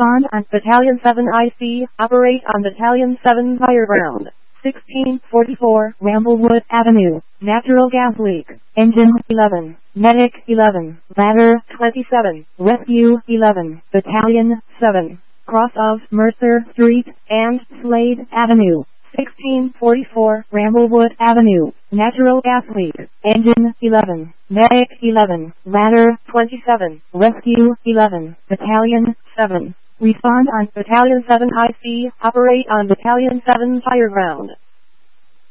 Respond on Battalion 7 IC. Operate on Battalion 7 fire ground. 1644 Ramblewood Avenue. Natural gas leak. Engine 11. Medic 11. Ladder 27. Rescue 11. Battalion 7. Cross of Mercer Street and Slade Avenue. 1644 Ramblewood Avenue. Natural gas leak. Engine 11. Medic 11. Ladder 27. Rescue 11. Battalion 7. Respond on Battalion 7 IC. Operate on Battalion 7 fire ground.